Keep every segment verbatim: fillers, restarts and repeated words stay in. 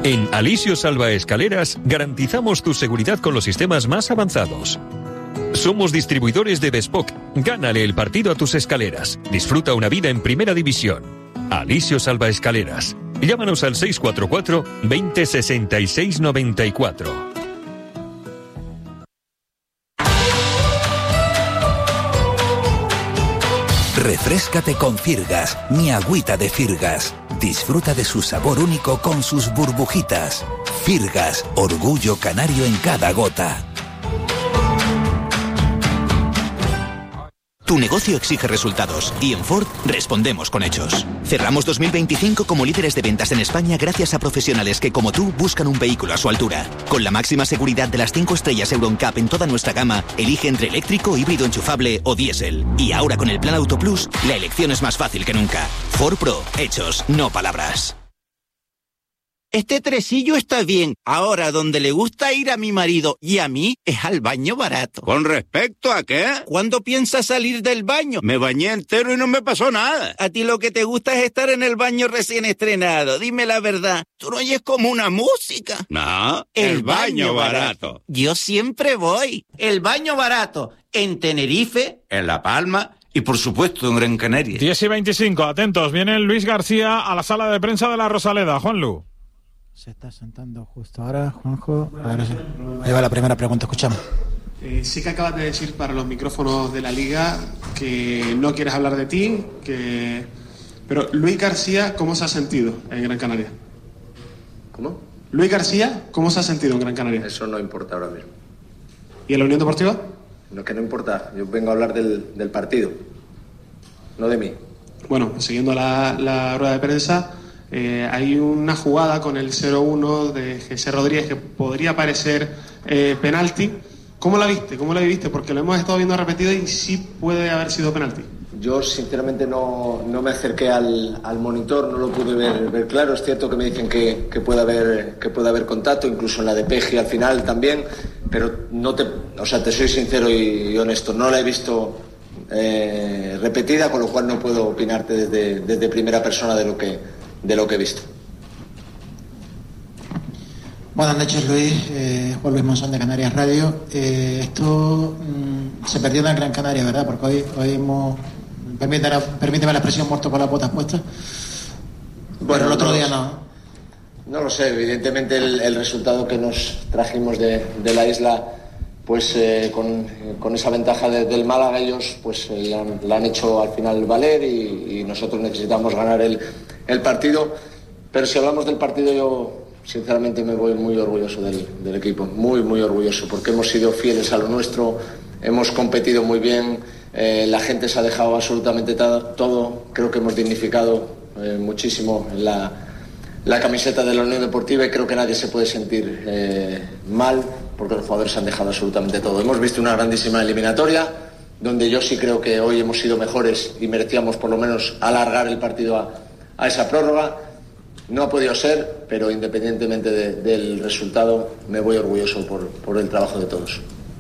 En Alisio Salvaescaleras garantizamos tu seguridad con los sistemas más avanzados. Somos distribuidores de Bespoke. Gánale el partido a tus escaleras. Disfruta una vida en primera división. Alisio Salvaescaleras. Llámanos al seis cuatro cuatro, veinte, sesenta y seis, noventa y cuatro. Refréscate con Firgas, mi agüita de Firgas. Disfruta de su sabor único con sus burbujitas. Firgas, orgullo canario en cada gota. Tu negocio exige resultados y en Ford respondemos con hechos. Cerramos dos mil veinticinco como líderes de ventas en España gracias a profesionales que como tú buscan un vehículo a su altura. Con la máxima seguridad de las cinco estrellas Euro N C A P en toda nuestra gama, elige entre eléctrico, híbrido enchufable o diésel. Y ahora con el Plan Auto Plus, la elección es más fácil que nunca. Ford Pro, hechos, no palabras. Este tresillo está bien. Ahora, donde le gusta ir a mi marido y a mí es al baño barato. ¿Con respecto a qué? ¿Cuándo piensas salir del baño? Me bañé entero y no me pasó nada. A ti lo que te gusta es estar en el baño recién estrenado. Dime la verdad. ¿Tú no oyes como una música? No, el, el baño, baño barato. barato. Yo siempre voy. El baño barato. En Tenerife, en La Palma y por supuesto en Gran Canaria. diez y veinticinco, atentos. Viene Luis García a la sala de prensa de la Rosaleda. Juanlu. Se está sentando justo ahora, Juanjo. A ver, ahí va la primera pregunta, escuchamos. Eh, sí que acabas de decir para los micrófonos de la Liga que no quieres hablar de ti, que... pero Luis García, ¿cómo se ha sentido en Gran Canaria? ¿Cómo? Luis García, ¿cómo se ha sentido en Gran Canaria? Eso no importa ahora mismo. ¿Y en la Unión Deportiva? Lo que no importa, yo vengo a hablar del, del partido, no de mí. Bueno, siguiendo la, la rueda de prensa... Eh, hay una jugada con el cero uno de José Rodríguez que podría parecer eh, penalti. ¿Cómo la viste? ¿Cómo la viviste? Porque lo hemos estado viendo repetido y sí puede haber sido penalti. Yo sinceramente no, no me acerqué al, al monitor, no lo pude ver, ver claro. Es cierto que me dicen que, que, puede haber, que puede haber contacto, incluso en la de Peji al final también, pero no te, o sea, te soy sincero y, y honesto, no la he visto eh, repetida, con lo cual no puedo opinarte desde, desde primera persona de lo que de lo que he visto. Buenas noches, Luis. Eh, Juan Luis Monzón de Canarias Radio. Eh, esto mmm, se perdió en Gran Canaria, ¿verdad? Porque hoy, hoy hemos... Permíteme, permíteme la expresión, muerto con las botas puestas. Bueno, pero el otro no, día no. No lo sé. Evidentemente el, el resultado que nos trajimos de, de la isla, pues eh, con, con esa ventaja de, del Málaga, ellos pues eh, la, han, la han hecho al final valer y, y nosotros necesitamos ganar el el partido, pero si hablamos del partido yo sinceramente me voy muy orgulloso del, del equipo, muy muy orgulloso, porque hemos sido fieles a lo nuestro, hemos competido muy bien, eh, la gente se ha dejado absolutamente todo, creo que hemos dignificado eh, muchísimo la, la camiseta de la Unión Deportiva y creo que nadie se puede sentir eh, mal, porque los jugadores se han dejado absolutamente todo. Hemos visto una grandísima eliminatoria, donde yo sí creo que hoy hemos sido mejores y merecíamos por lo menos alargar el partido a a esa prórroga. No ha podido ser, pero independientemente de, del resultado me voy orgulloso por, por el trabajo de todos.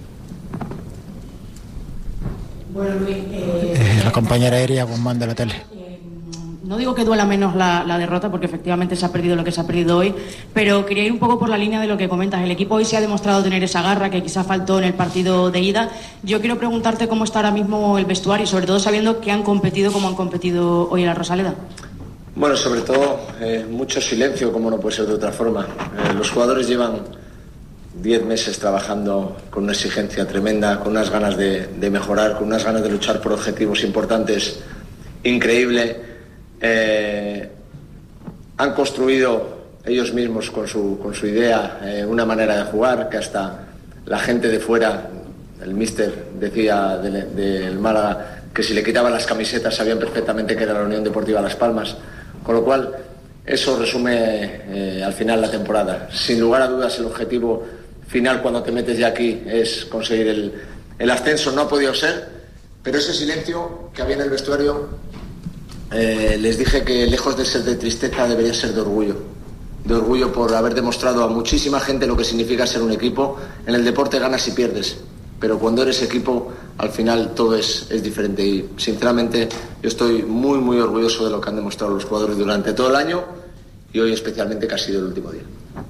Bueno, Luis, eh, eh, la compañera aérea Guzmán de la tele. Eh, no digo que duela menos la, la derrota, porque efectivamente se ha perdido lo que se ha perdido hoy, pero quería ir un poco por la línea de lo que comentas. El equipo hoy se ha demostrado tener esa garra que quizá faltó en el partido de ida. Yo quiero preguntarte cómo está ahora mismo el vestuario, sobre todo sabiendo que han competido como han competido hoy en la Rosaleda. Bueno, sobre todo eh, mucho silencio, como no puede ser de otra forma. Eh, los jugadores llevan diez meses trabajando con una exigencia tremenda, con unas ganas de, de mejorar, con unas ganas de luchar por objetivos importantes, increíble. Eh, han construido ellos mismos con su, con su idea eh, una manera de jugar que hasta la gente de fuera, el míster decía del de, de Málaga que si le quitaban las camisetas sabían perfectamente que era la Unión Deportiva Las Palmas. Con lo cual, eso resume eh, al final la temporada. Sin lugar a dudas, el objetivo final cuando te metes ya aquí es conseguir el, el ascenso. No ha podido ser, pero ese silencio que había en el vestuario, eh, les dije que lejos de ser de tristeza debería ser de orgullo. De orgullo por haber demostrado a muchísima gente lo que significa ser un equipo. En el deporte ganas y pierdes, pero cuando eres equipo, al final todo es, es diferente y sinceramente yo estoy muy muy orgulloso de lo que han demostrado los jugadores durante todo el año y hoy especialmente que ha sido el último día.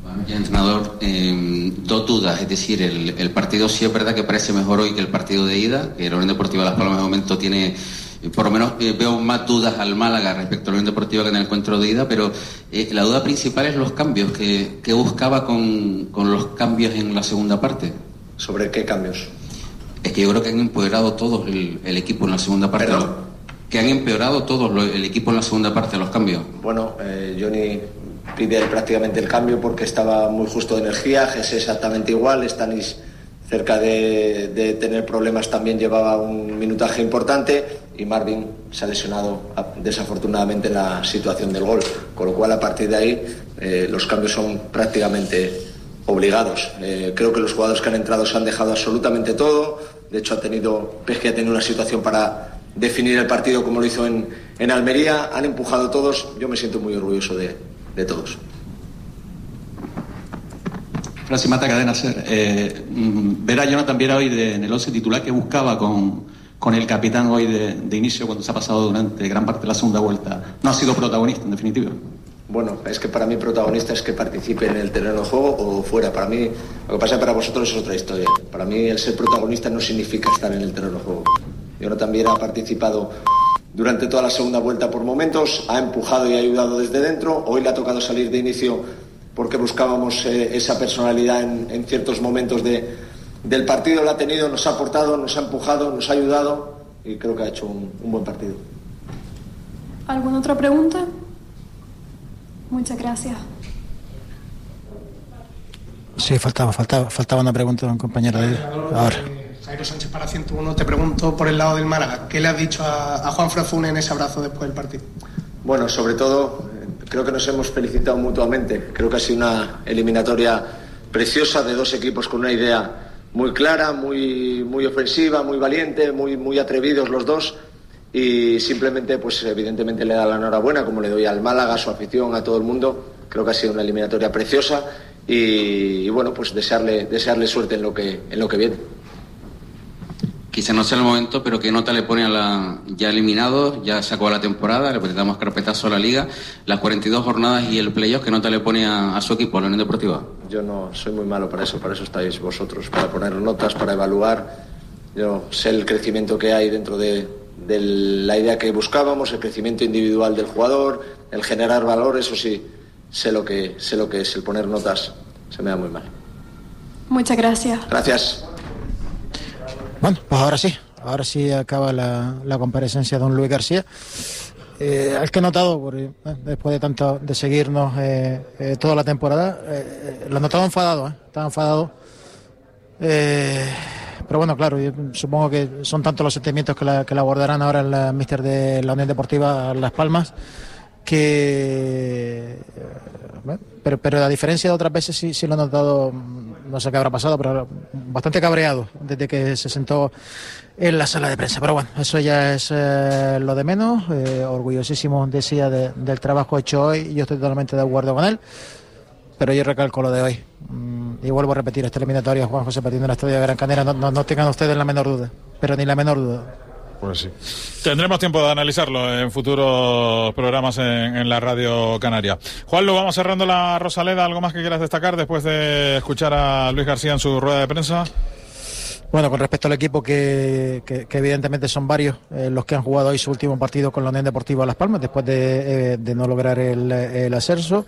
Entrenador, eh, dos dudas, es decir, el, el partido sí es verdad que parece mejor hoy que el partido de ida, que la Unión Deportiva Las Palmas de momento tiene, eh, por lo menos eh, veo más dudas al Málaga respecto a la Unión Deportiva que en el encuentro de ida, pero eh, la duda principal es los cambios, que, que buscaba con, con los cambios en la segunda parte. ¿Sobre qué cambios? Es que yo creo que han empeorado todos el, el equipo en la segunda parte. ¿Perdón? Que han empeorado todos lo, el equipo en la segunda parte, los cambios. Bueno, eh, Johnny pide prácticamente el cambio porque estaba muy justo de energía, Jesse exactamente igual, Stanis cerca de, de tener problemas también llevaba un minutaje importante y Marvin se ha lesionado desafortunadamente en la situación del gol, con lo cual a partir de ahí eh, los cambios son prácticamente obligados. Eh, creo que los jugadores que han entrado se han dejado absolutamente todo, de hecho ha tenido, Pesque ha tenido una situación para definir el partido como lo hizo en, en Almería, han empujado todos, yo me siento muy orgulloso de, de todos. Francis Mata, Cadena Ser. Eh, ver a Jonathan Viera hoy de, en el once titular que buscaba con, con el capitán hoy de, de inicio cuando se ha pasado durante gran parte de la segunda vuelta, no ha sido protagonista en definitiva. Bueno, es que para mí protagonista es que participe en el terreno de juego o fuera. Para mí, lo que pasa es que para vosotros es otra historia. Para mí el ser protagonista no significa estar en el terreno de juego. Jonathan Viera ha participado durante toda la segunda vuelta por momentos, ha empujado y ha ayudado desde dentro. Hoy le ha tocado salir de inicio porque buscábamos eh, esa personalidad en, en ciertos momentos de, del partido. Lo ha tenido, nos ha aportado, nos ha empujado, nos ha ayudado y creo que ha hecho un, un buen partido. ¿Alguna otra pregunta? Muchas gracias. Sí, faltaba, faltaba, faltaba una pregunta de un compañero de ahora. Jairo Sánchez para ciento uno, te pregunto por el lado del Málaga, ¿qué le has dicho a, a Juan Frafune en ese abrazo después del partido? Bueno, sobre todo, creo que nos hemos felicitado mutuamente. Creo que ha sido una eliminatoria preciosa de dos equipos con una idea muy clara, muy, muy ofensiva, muy valiente, muy, muy atrevidos los dos. Y simplemente, pues evidentemente le da la enhorabuena, como le doy al Málaga, a su afición, a todo el mundo. Creo que ha sido una eliminatoria preciosa y, y bueno, pues desearle, desearle suerte en lo que, en lo que viene. Quizá no sea el momento, pero ¿qué nota le pone a la ya eliminado? Ya se acabó la temporada, le damos carpetazo a la Liga, las cuarenta y dos jornadas y el playoff, ¿qué nota le pone a, a su equipo, a la Unión Deportiva? Yo no soy muy malo para eso, para eso estáis vosotros, para poner notas, para evaluar. Yo sé el crecimiento que hay dentro de, de la idea que buscábamos, el crecimiento individual del jugador, el generar valor, eso sí, sé lo que, sé lo que es, el poner notas se me da muy mal. Muchas gracias. Gracias. Bueno, pues ahora sí, ahora sí acaba la, la comparecencia de don Luis García. Eh, al que he notado, porque, eh, después de tanto de seguirnos eh, eh, toda la temporada, eh, lo he notado enfadado, eh, estaba enfadado. Eh, pero bueno, claro, yo supongo que son tantos los sentimientos que la, que la abordarán ahora el míster de la Unión Deportiva Las Palmas, que... Bueno, pero, pero a diferencia de otras veces sí, sí lo he notado, no sé qué habrá pasado, pero bastante cabreado desde que se sentó en la sala de prensa. Pero bueno, eso ya es eh, lo de menos. Eh, orgullosísimo, decía, de, del trabajo hecho hoy, y yo estoy totalmente de acuerdo con él. Pero yo recalco lo de hoy. Mm, y vuelvo a repetir, esta eliminatoria, Juan José Patiño, en el estadio de Gran Canaria, no, no, no tengan ustedes la menor duda, pero ni la menor duda. Pues sí. Tendremos tiempo de analizarlo en futuros programas en, en la Radio Canaria. Juanlu, vamos cerrando la Rosaleda. ¿Algo más que quieras destacar después de escuchar a Luis García en su rueda de prensa? Bueno, con respecto al equipo, que, que, que evidentemente son varios eh, los que han jugado hoy su último partido con la Unión Deportiva Las Palmas, después de, eh, de no lograr el, el ascenso.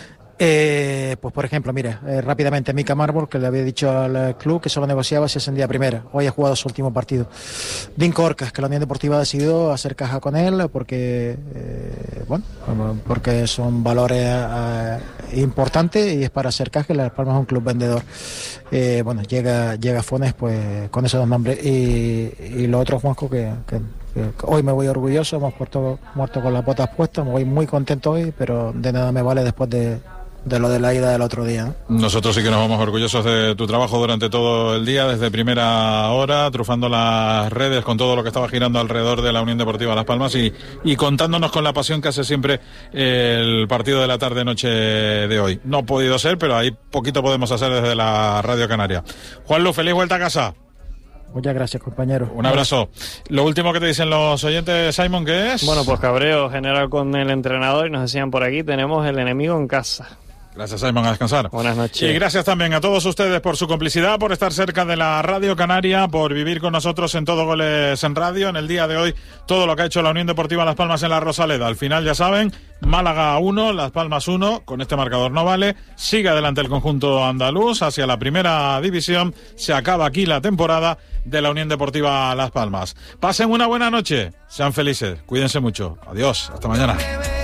Eh, pues por ejemplo, mire, eh, rápidamente Mika Mármol, que le había dicho al club que solo negociaba si ascendía a primera. Hoy ha jugado su último partido. Dinko Orcas, que la Unión Deportiva ha decidido hacer caja con él porque eh, bueno, porque son valores eh, importantes y es para hacer caja, que Las Palmas es un club vendedor. Eh, bueno, llega llega Fones pues con esos dos nombres y, y lo otro, Juanjo, que, que, que hoy me voy orgulloso, hemos puesto, muerto con las botas puestas, me voy muy contento hoy, pero de nada me vale después de de lo de la ida del otro día, ¿no? Nosotros sí que nos vamos orgullosos de tu trabajo durante todo el día, desde primera hora, trufando las redes con todo lo que estaba girando alrededor de la Unión Deportiva Las Palmas y, y contándonos con la pasión que hace siempre el partido de la tarde-noche de hoy. No ha podido ser, pero ahí poquito podemos hacer desde la Radio Canaria. Juanlu, feliz vuelta a casa. Muchas gracias, compañero. Un abrazo. Lo último que te dicen los oyentes, Simon, ¿qué es? Bueno, pues cabreo general con el entrenador y nos decían por aquí, tenemos el enemigo en casa. Gracias, Simon, a descansar. Buenas noches. Y gracias también a todos ustedes por su complicidad, por estar cerca de la Radio Canaria, por vivir con nosotros en Todo Goles en Radio. En el día de hoy, todo lo que ha hecho la Unión Deportiva Las Palmas en la Rosaleda. Al final, ya saben, Málaga uno, Las Palmas uno, con este marcador no vale. Sigue adelante el conjunto andaluz hacia la primera división. Se acaba aquí la temporada de la Unión Deportiva Las Palmas. Pasen una buena noche, sean felices, cuídense mucho. Adiós, hasta mañana.